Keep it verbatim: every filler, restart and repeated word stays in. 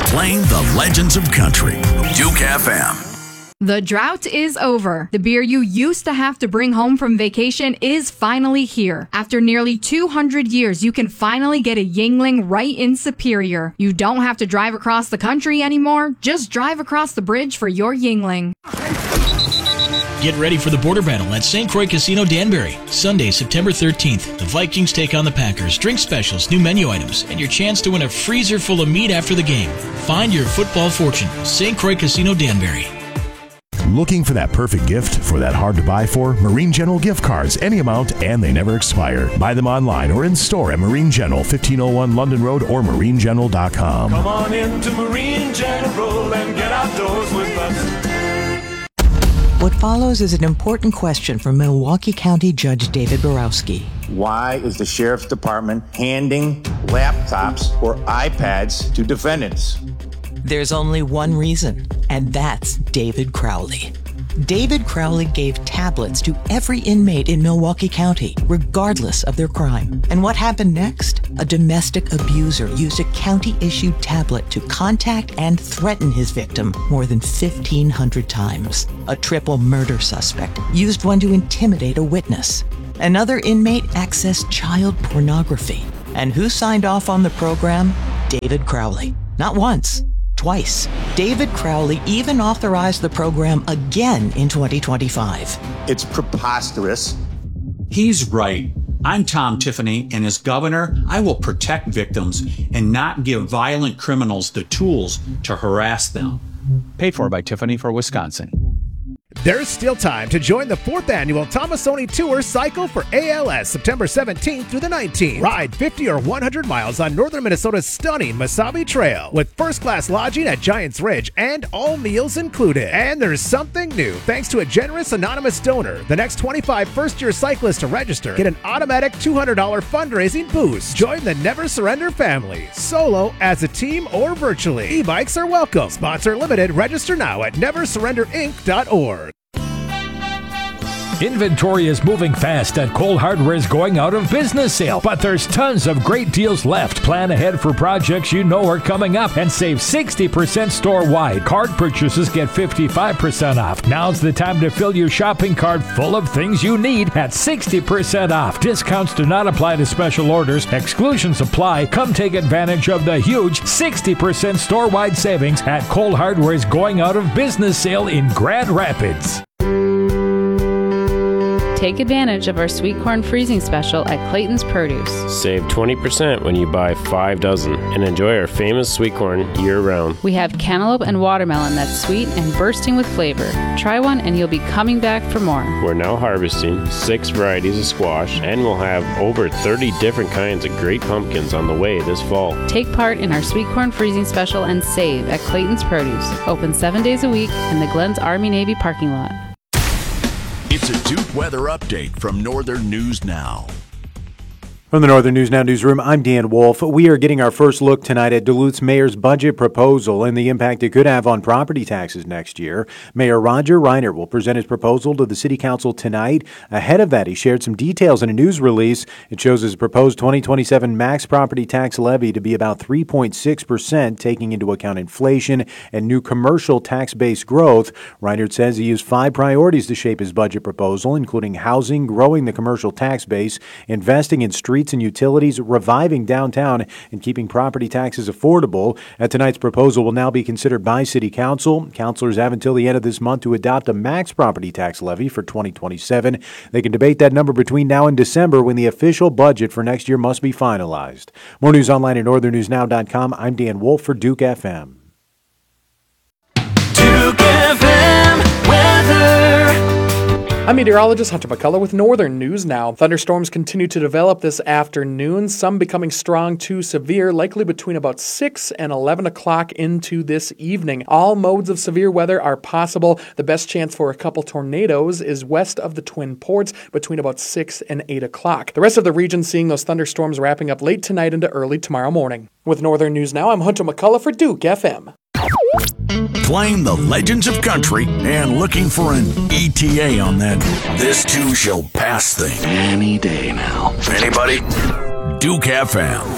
Playing the legends of country. Duke F M. The drought is over. The beer you used to have to bring home from vacation is finally here. After nearly two hundred years, you can finally get a Yuengling right in Superior. You don't have to drive across the country anymore. Just drive across the bridge for your Yuengling. Get ready for the border battle at Saint Croix Casino Danbury. Sunday, September thirteenth. The Vikings take on the Packers. Drink specials, new menu items, and your chance to win a freezer full of meat after the game. Find your football fortune. Saint Croix Casino Danbury. Looking for that perfect gift for that hard to buy for? Marine General gift cards, any amount, and they never expire. Buy them online or in store at Marine General, fifteen oh one London Road or marine general dot com. Come on into Marine General and get outdoors with us. What follows is an important question from Milwaukee County Judge David Borowski. Why is the Sheriff's Department handing laptops or iPads to defendants? There's only one reason, and that's David Crowley. David Crowley gave tablets to every inmate in Milwaukee County, regardless of their crime. And what happened next? A domestic abuser used a county-issued tablet to contact and threaten his victim more than fifteen hundred times. A triple murder suspect used one to intimidate a witness. Another inmate accessed child pornography. And who signed off on the program? David Crowley. Not once. Twice. David Crowley even authorized the program again in twenty twenty-five. It's preposterous. He's right. I'm Tom Tiffany, and as governor, I will protect victims and not give violent criminals the tools to harass them. Paid for by Tiffany for Wisconsin. There's still time to join the fourth annual Tomasoni Tour Cycle for A L S, September seventeenth through the nineteenth. Ride fifty or one hundred miles on northern Minnesota's stunning Mesabi Trail with first-class lodging at Giants Ridge and all meals included. And there's something new. Thanks to a generous anonymous donor, the next twenty-five first-year cyclists to register get an automatic two hundred dollars fundraising boost. Join the Never Surrender family, solo, as a team, or virtually. E-bikes are welcome. Sponsor limited. Register now at never surrender inc dot org. Inventory is moving fast at Cole Hardware's going out of business sale, but there's tons of great deals left. Plan ahead for projects you know are coming up and save sixty percent store-wide. Card purchases get fifty-five percent off. Now's the time to fill your shopping cart full of things you need at sixty percent off. Discounts do not apply to special orders. Exclusions apply. Come take advantage of the huge sixty percent store-wide savings at Cole Hardware's going out of business sale in Grand Rapids. Take advantage of our sweet corn freezing special at Clayton's Produce. Save twenty percent when you buy five dozen and enjoy our famous sweet corn year-round. We have cantaloupe and watermelon that's sweet and bursting with flavor. Try one and you'll be coming back for more. We're now harvesting six varieties of squash, and we'll have over thirty different kinds of great pumpkins on the way this fall. Take part in our sweet corn freezing special and save at Clayton's Produce. Open seven days a week in the Glens Army-Navy parking lot. It's a Duke weather update from Northern News Now. From the Northern News Now newsroom, I'm Dan Wolf. We are getting our first look tonight at Duluth's mayor's budget proposal and the impact it could have on property taxes next year. Mayor Roger Reiner will present his proposal to the City Council tonight. Ahead of that, he shared some details in a news release. It shows his proposed twenty twenty-seven max property tax levy to be about three point six percent, taking into account inflation and new commercial tax-based growth. Reiner says he used five priorities to shape his budget proposal, including housing, growing the commercial tax base, investing in street and utilities, reviving downtown, and keeping property taxes affordable. And tonight's proposal will now be considered by City Council. Councilors have until the end of this month to adopt a max property tax levy for twenty twenty-seven. They can debate that number between now and December, when the official budget for next year must be finalized. More news online at northern news now dot com. I'm Dan Wolf for Duke F M. Duke F M weather. I'm meteorologist Hunter McCullough with Northern News Now. Thunderstorms continue to develop this afternoon, some becoming strong to severe, likely between about six and eleven o'clock into this evening. All modes of severe weather are possible. The best chance for a couple tornadoes is west of the Twin Ports between about six and eight o'clock. The rest of the region seeing those thunderstorms wrapping up late tonight into early tomorrow morning. With Northern News Now, I'm Hunter McCullough for Duke F M. Playing the legends of country and looking for an E T A on that this too shall pass thing any day now. Anybody? Duke F M.